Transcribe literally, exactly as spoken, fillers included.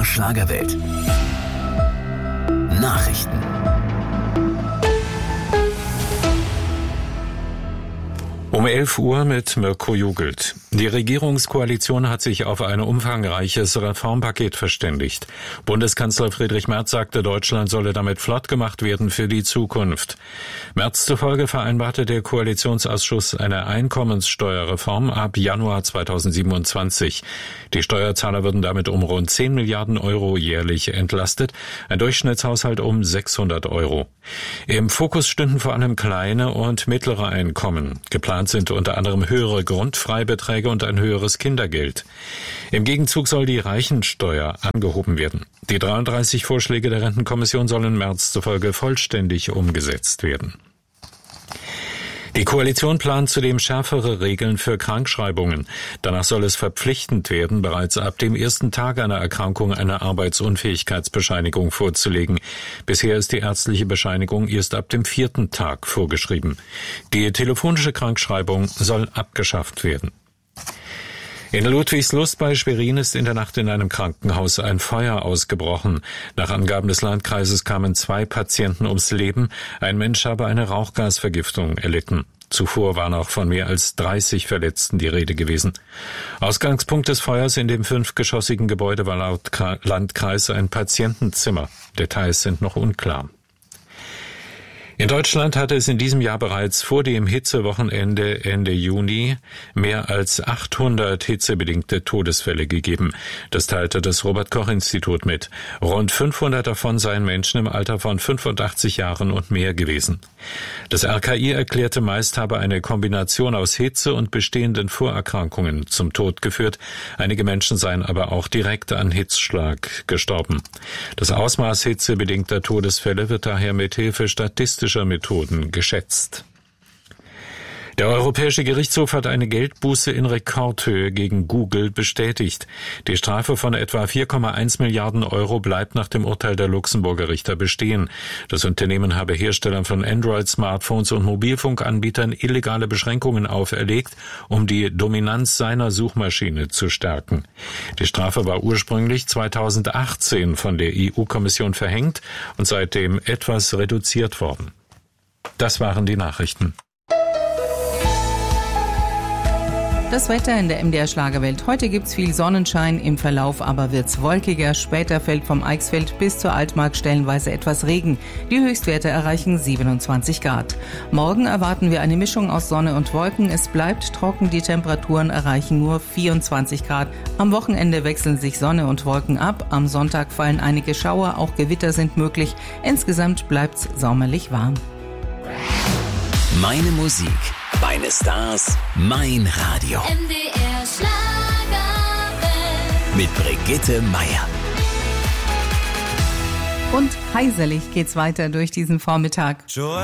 Schlagerwelt. Nachrichten. Um elf Uhr mit Mirko Jugelt. Die Regierungskoalition hat sich auf ein umfangreiches Reformpaket verständigt. Bundeskanzler Friedrich Merz sagte, Deutschland solle damit flott gemacht werden für die Zukunft. Merz zufolge vereinbarte der Koalitionsausschuss eine Einkommenssteuerreform ab Januar zweitausendsiebenundzwanzig. Die Steuerzahler würden damit um rund zehn Milliarden Euro jährlich entlastet, ein Durchschnittshaushalt um sechshundert Euro. Im Fokus stünden vor allem kleine und mittlere Einkommen. Geplant sind unter anderem höhere Grundfreibeträge und ein höheres Kindergeld. Im Gegenzug soll die Reichensteuer angehoben werden. Die dreiunddreißig Vorschläge der Rentenkommission sollen Merz zufolge vollständig umgesetzt werden. Die Koalition plant zudem schärfere Regeln für Krankschreibungen. Danach soll es verpflichtend werden, bereits ab dem ersten Tag einer Erkrankung eine Arbeitsunfähigkeitsbescheinigung vorzulegen. Bisher ist die ärztliche Bescheinigung erst ab dem vierten Tag vorgeschrieben. Die telefonische Krankschreibung soll abgeschafft werden. In Ludwigslust bei Schwerin ist in der Nacht in einem Krankenhaus ein Feuer ausgebrochen. Nach Angaben des Landkreises kamen zwei Patienten ums Leben. Ein Mensch habe eine Rauchgasvergiftung erlitten. Zuvor war noch von mehr als dreißig Verletzten die Rede gewesen. Ausgangspunkt des Feuers in dem fünfgeschossigen Gebäude war laut Landkreis ein Patientenzimmer. Details sind noch unklar. In Deutschland hatte es in diesem Jahr bereits vor dem Hitzewochenende Ende Juni mehr als achthundert hitzebedingte Todesfälle gegeben. Das teilte das Robert-Koch-Institut mit. Rund fünfhundert davon seien Menschen im Alter von fünfundachtzig Jahren und mehr gewesen. Das R K I erklärte, meist habe eine Kombination aus Hitze und bestehenden Vorerkrankungen zum Tod geführt. Einige Menschen seien aber auch direkt an Hitzschlag gestorben. Das Ausmaß hitzebedingter Todesfälle wird daher mit Hilfe statistischer Methoden geschätzt. Der Europäische Gerichtshof hat eine Geldbuße in Rekordhöhe gegen Google bestätigt. Die Strafe von etwa vier Komma eins Milliarden Euro bleibt nach dem Urteil der Luxemburger Richter bestehen. Das Unternehmen habe Herstellern von Android-Smartphones und Mobilfunkanbietern illegale Beschränkungen auferlegt, um die Dominanz seiner Suchmaschine zu stärken. Die Strafe war ursprünglich zweitausendachtzehn von der E U-Kommission verhängt und seitdem etwas reduziert worden. Das waren die Nachrichten. Das Wetter in der M D R Schlagerwelt. Heute gibt's viel Sonnenschein, im Verlauf aber wird's wolkiger. Später fällt vom Eichsfeld bis zur Altmark stellenweise etwas Regen. Die Höchstwerte erreichen siebenundzwanzig Grad. Morgen erwarten wir eine Mischung aus Sonne und Wolken. Es bleibt trocken, die Temperaturen erreichen nur vierundzwanzig Grad. Am Wochenende wechseln sich Sonne und Wolken ab. Am Sonntag fallen einige Schauer, auch Gewitter sind möglich. Insgesamt bleibt's sommerlich warm. Meine Musik, meine Stars, mein Radio. M D R Schlagerwelt. Mit Brigitte Meier. Und heiselig geht's weiter durch diesen Vormittag. Joy